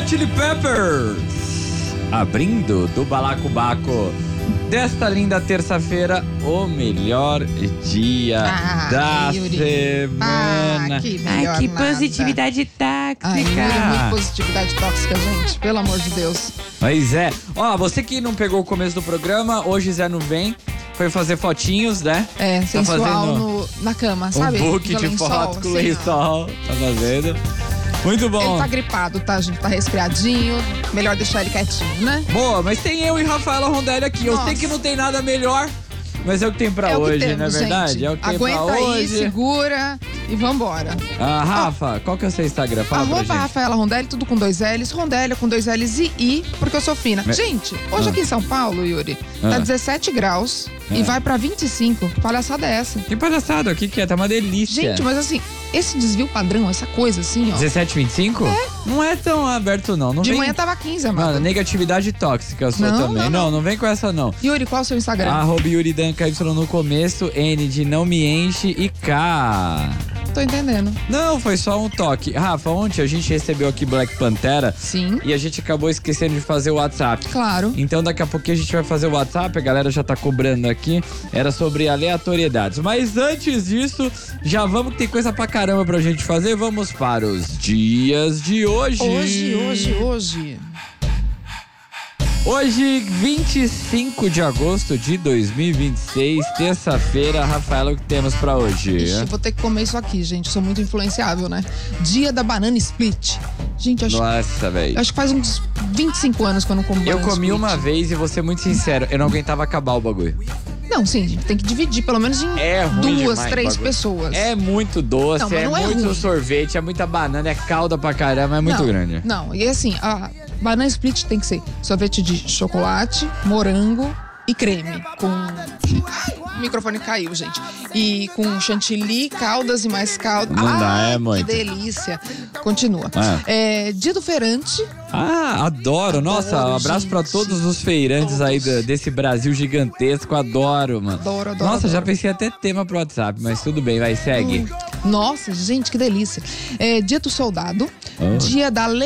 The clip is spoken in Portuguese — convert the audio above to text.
Hot Chili Peppers, abrindo do Balacobaco desta linda terça-feira, o melhor dia da semana. Que positividade tóxica. Muito positividade tóxica, gente. Pelo amor de Deus. Pois é. Ó, você que não pegou o começo do programa, hoje Zé não vem. Foi fazer fotinhos, né? É, sensual fazendo na cama, sabe? Um book de foto com lençol. Tá fazendo. Muito bom. Ele tá gripado, tá, gente? Tá resfriadinho. Melhor deixar ele quietinho, né? Boa, mas tem eu e Rafaela Rondelli aqui. Eu sei que não tem nada melhor, mas é o que tem pra hoje, não é verdade? Gente. É o que tem Aguenta pra aí, hoje. segura e vambora. Rafa, qual que é o seu Instagram? Fala pra gente. Rafaela Rondelli, tudo com 2 L's. Rondelli com 2 L's e I, porque eu sou fina. Gente, hoje aqui em São Paulo, Yuri, tá 17 graus e vai pra 25. Que palhaçada é essa? Que palhaçada, o que é? Tá uma delícia. Gente, mas assim, esse desvio padrão, essa coisa assim, ó. 17, 25? Não é tão aberto, não. De manhã tava 15, amado. Mano, negatividade tóxica sua também. Não vem com essa, não. Yuri, qual é o seu Instagram? @YuriDanKY no começo, N de não me enche e K. Tô entendendo. Não, foi só um toque. Rafa, ontem a gente recebeu aqui Black Pantera. Sim. E a gente acabou esquecendo de fazer o WhatsApp. Claro. Então daqui a pouquinho a gente vai fazer o WhatsApp, a galera já tá cobrando aqui. Era sobre aleatoriedades. Mas antes disso, já vamos que tem coisa pra caramba pra gente fazer. Vamos para os dias de hoje. Hoje, 25 de agosto de 2026, terça-feira. Rafaela, o que temos pra hoje? Ixi, vou ter que comer isso aqui, gente. Sou muito influenciável, né? Dia da banana split. Gente, Nossa, velho. Acho que faz uns 25 anos que eu não como banana Eu comi split. uma vez e vou ser muito sincero, eu não aguentava acabar o bagulho. Não, sim, a gente tem que dividir pelo menos em duas, três pessoas. É muito doce, Não, mas não é muito ruim. sorvete, é muita banana, é calda pra caramba, é muito grande. Não, e assim, a banana split tem que ser sorvete de chocolate, morango e creme. Com... O microfone caiu, gente. E com chantilly, caldas e mais caldas. Não dá, é muito. Que delícia. Continua. Dia do feirante. Adoro. Nossa, um abraço pra todos os feirantes aí desse Brasil gigantesco. Adoro, mano. Adoro. Nossa, já pensei até tema pro WhatsApp, mas tudo bem, vai, segue. Nossa, gente, que delícia. Dia do soldado. Dia da